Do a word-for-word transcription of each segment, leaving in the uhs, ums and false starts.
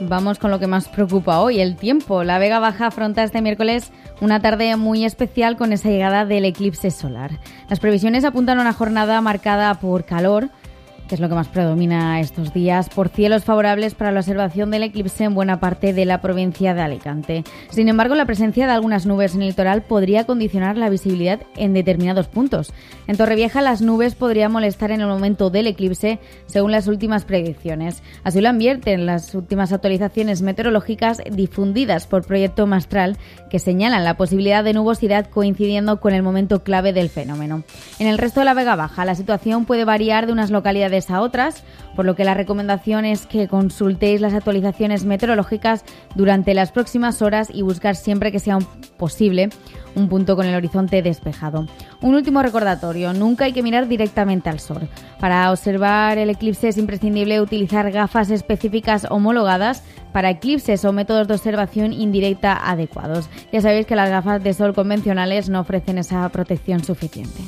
vamos con lo que más preocupa hoy, el tiempo. La Vega Baja afronta este miércoles una tarde muy especial con esa llegada del eclipse solar. Las previsiones apuntan a una jornada marcada por calor, que es lo que más predomina estos días, por cielos favorables para la observación del eclipse en buena parte de la provincia de Alicante. Sin embargo, la presencia de algunas nubes en el litoral podría condicionar la visibilidad en determinados puntos. En Torrevieja, las nubes podrían molestar en el momento del eclipse, según las últimas predicciones. Así lo advierten las últimas actualizaciones meteorológicas difundidas por Proyecto Mastral, que señalan la posibilidad de nubosidad coincidiendo con el momento clave del fenómeno. En el resto de la Vega Baja, la situación puede variar de unas localidades a otras, por lo que la recomendación es que consultéis las actualizaciones meteorológicas durante las próximas horas y buscar siempre que sea posible un punto con el horizonte despejado. Un último recordatorio, nunca hay que mirar directamente al sol. Para observar el eclipse es imprescindible utilizar gafas específicas homologadas para eclipses o métodos de observación indirecta adecuados. Ya sabéis que las gafas de sol convencionales no ofrecen esa protección suficiente.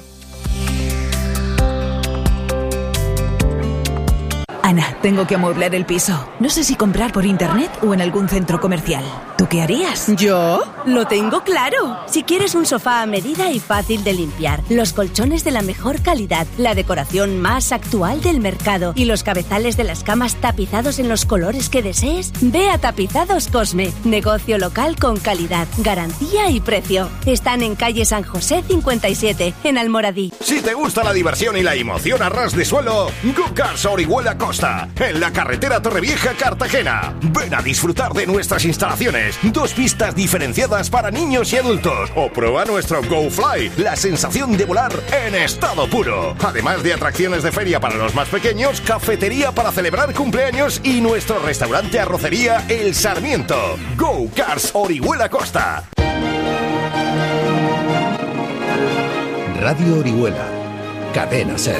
Ana, tengo que amueblar el piso. No sé si comprar por internet o en algún centro comercial. ¿Tú qué harías? ¿Yo? Lo tengo claro. Si quieres un sofá a medida y fácil de limpiar, los colchones de la mejor calidad, la decoración más actual del mercado y los cabezales de las camas tapizados en los colores que desees, ve a Tapizados Cosme. Negocio local con calidad, garantía y precio. Están en calle San José cincuenta y siete, en Almoradí. Si te gusta la diversión y la emoción a ras de suelo, Go Cars Orihuela Costa, en la carretera Torrevieja-Cartagena. Ven a disfrutar de nuestras instalaciones. Dos pistas diferenciadas para niños y adultos. O prueba nuestro Go Fly, la sensación de volar en estado puro. Además de atracciones de feria para los más pequeños, cafetería para celebrar cumpleaños y nuestro restaurante arrocería El Sarmiento. Go Cars Orihuela Costa. Radio Orihuela, Cadena Ser.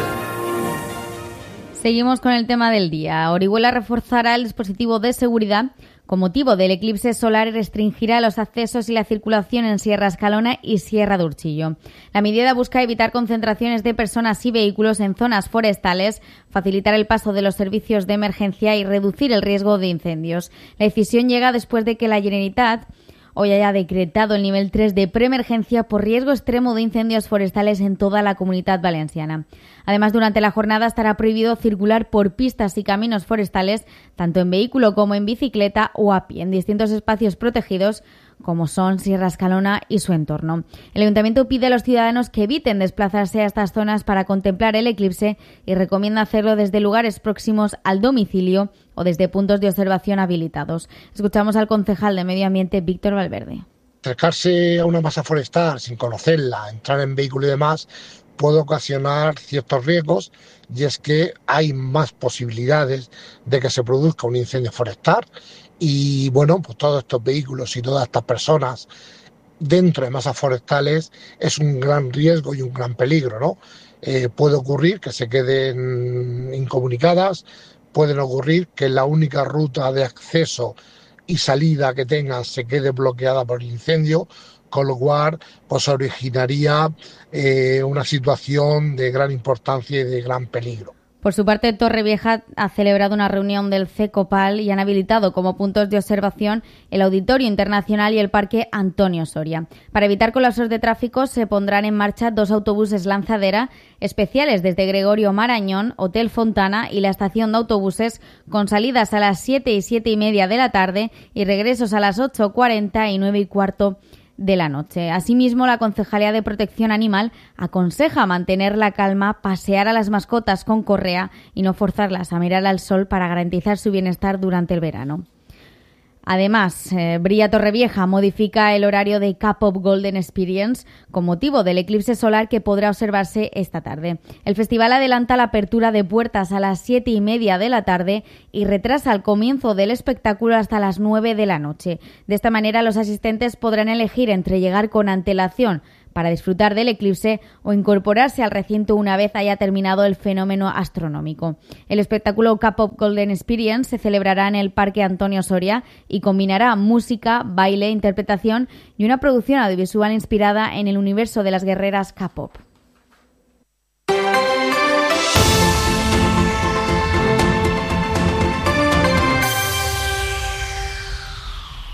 Seguimos con el tema del día. Orihuela reforzará el dispositivo de seguridad con motivo del eclipse solar y restringirá los accesos y la circulación en Sierra Escalona y Sierra de Urchillo. La medida busca evitar concentraciones de personas y vehículos en zonas forestales, facilitar el paso de los servicios de emergencia y reducir el riesgo de incendios. La decisión llega después de que la Generalitat hoy haya decretado el nivel tres de preemergencia por riesgo extremo de incendios forestales en toda la Comunidad Valenciana. Además, durante la jornada estará prohibido circular por pistas y caminos forestales, tanto en vehículo como en bicicleta o a pie, en distintos espacios protegidos, como son Sierra Escalona y su entorno. El Ayuntamiento pide a los ciudadanos que eviten desplazarse a estas zonas para contemplar el eclipse y recomienda hacerlo desde lugares próximos al domicilio o desde puntos de observación habilitados. Escuchamos al concejal de Medio Ambiente, Víctor Valverde. Acercarse a una masa forestal sin conocerla, entrar en vehículo y demás, puede ocasionar ciertos riesgos, y es que hay más posibilidades de que se produzca un incendio forestal. Y bueno, pues todos estos vehículos y todas estas personas dentro de masas forestales es un gran riesgo y un gran peligro, ¿no? Eh, puede ocurrir que se queden incomunicadas, puede ocurrir que la única ruta de acceso y salida que tengan se quede bloqueada por el incendio, con lo cual pues originaría eh, una situación de gran importancia y de gran peligro. Por su parte, Torrevieja ha celebrado una reunión del CECOPAL y han habilitado como puntos de observación el Auditorio Internacional y el Parque Antonio Soria. Para evitar colapsos de tráfico, se pondrán en marcha dos autobuses lanzadera especiales desde Gregorio Marañón, Hotel Fontana y la estación de autobuses, con salidas a las siete y siete y media de la tarde y regresos a las ocho cuarenta y nueve y cuarto de la noche. Asimismo, la Concejalía de Protección Animal aconseja mantener la calma, pasear a las mascotas con correa y no forzarlas a mirar al sol para garantizar su bienestar durante el verano. Además, eh, Bria Torrevieja modifica el horario de K-Pop Golden Experience con motivo del eclipse solar que podrá observarse esta tarde. El festival adelanta la apertura de puertas a las siete y media de la tarde y retrasa el comienzo del espectáculo hasta las nueve de la noche. De esta manera, los asistentes podrán elegir entre llegar con antelación para disfrutar del eclipse o incorporarse al recinto una vez haya terminado el fenómeno astronómico. El espectáculo K-Pop Golden Experience se celebrará en el Parque Antonio Soria y combinará música, baile, interpretación y una producción audiovisual inspirada en el universo de las guerreras K-Pop.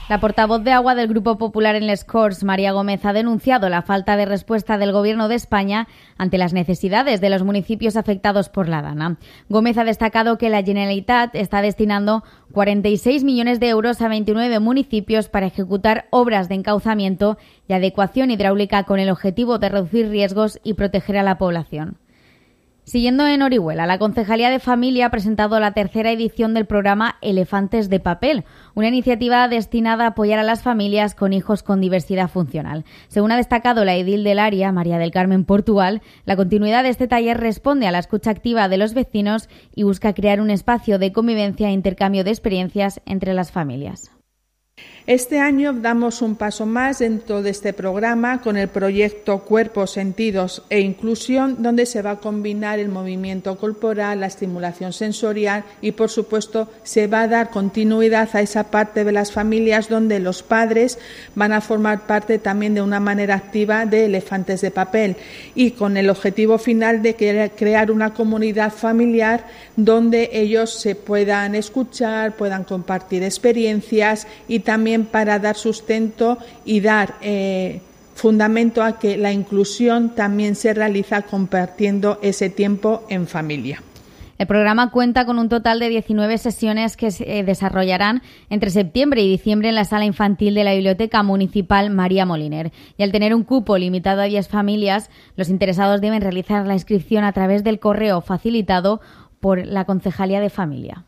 La portavoz de Agua del Grupo Popular en Les Corts, María Gómez, ha denunciado la falta de respuesta del Gobierno de España ante las necesidades de los municipios afectados por la Dana. Gómez ha destacado que la Generalitat está destinando cuarenta y seis millones de euros a veintinueve municipios para ejecutar obras de encauzamiento y adecuación hidráulica con el objetivo de reducir riesgos y proteger a la población. Siguiendo en Orihuela, la Concejalía de Familia ha presentado la tercera edición del programa Elefantes de Papel, una iniciativa destinada a apoyar a las familias con hijos con diversidad funcional. Según ha destacado la edil del área, María del Carmen Portugal, la continuidad de este taller responde a la escucha activa de los vecinos y busca crear un espacio de convivencia e intercambio de experiencias entre las familias. Este año damos un paso más dentro de este programa con el proyecto Cuerpos, Sentidos e Inclusión, donde se va a combinar el movimiento corporal, la estimulación sensorial y, por supuesto, se va a dar continuidad a esa parte de las familias donde los padres van a formar parte también de una manera activa de Elefantes de Papel y con el objetivo final de crear una comunidad familiar donde ellos se puedan escuchar, puedan compartir experiencias y también para dar sustento y dar eh, fundamento a que la inclusión también se realiza compartiendo ese tiempo en familia. El programa cuenta con un total de diecinueve sesiones que se desarrollarán entre septiembre y diciembre en la sala infantil de la Biblioteca Municipal María Moliner. Y al tener un cupo limitado a diez familias, los interesados deben realizar la inscripción a través del correo facilitado por la Concejalía de Familia.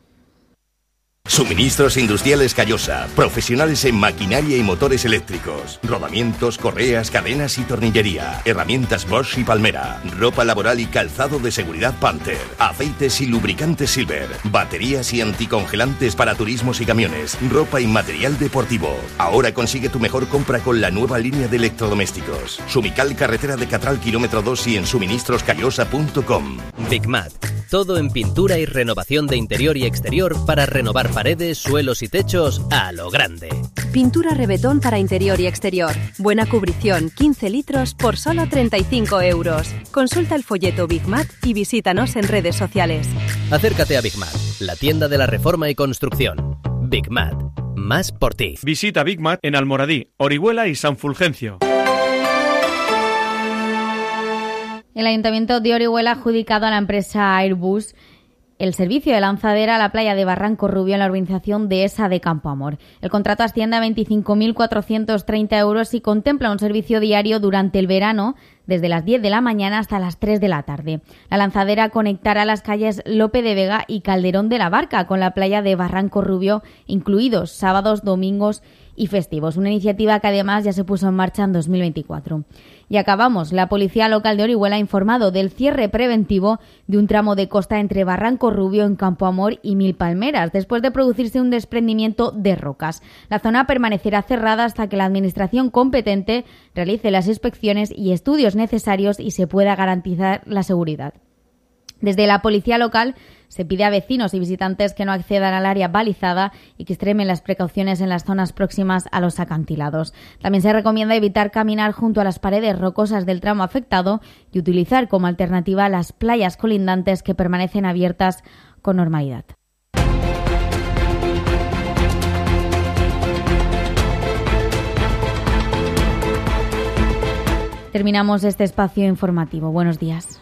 Suministros Industriales Callosa, profesionales en maquinaria y motores eléctricos, rodamientos, correas, cadenas y tornillería, herramientas Bosch y Palmera, ropa laboral y calzado de seguridad Panther, aceites y lubricantes Silver, baterías y anticongelantes para turismos y camiones, ropa y material deportivo. Ahora consigue tu mejor compra con la nueva línea de electrodomésticos. Sumical, carretera de Catral, kilómetro dos y en suministros callosa punto com. Bigmat. Todo en pintura y renovación de interior y exterior para renovar paredes, suelos y techos a lo grande. Pintura Rebetón para interior y exterior. Buena cubrición, quince litros por solo treinta y cinco euros. Consulta el folleto Bigmat y visítanos en redes sociales. Acércate a Bigmat, la tienda de la reforma y construcción. Bigmat, más por ti. Visita Bigmat en Almoradí, Orihuela y San Fulgencio. El Ayuntamiento de Orihuela ha adjudicado a la empresa Airbus el servicio de lanzadera a la playa de Barranco Rubio en la urbanización de Esa de Campo Amor. El contrato asciende a veinticinco mil cuatrocientos treinta euros y contempla un servicio diario durante el verano desde las diez de la mañana hasta las tres de la tarde. La lanzadera conectará las calles Lope de Vega y Calderón de la Barca con la playa de Barranco Rubio, incluidos sábados, domingos y festivos. Una iniciativa que además ya se puso en marcha en dos mil veinticuatro. Y acabamos. La Policía Local de Orihuela ha informado del cierre preventivo de un tramo de costa entre Barranco Rubio en Campo Amor y Mil Palmeras, después de producirse un desprendimiento de rocas. La zona permanecerá cerrada hasta que la Administración competente realice las inspecciones y estudios necesarios y se pueda garantizar la seguridad. Desde la Policía Local se pide a vecinos y visitantes que no accedan al área balizada y que extremen las precauciones en las zonas próximas a los acantilados. También se recomienda evitar caminar junto a las paredes rocosas del tramo afectado y utilizar como alternativa las playas colindantes que permanecen abiertas con normalidad. Terminamos este espacio informativo. Buenos días.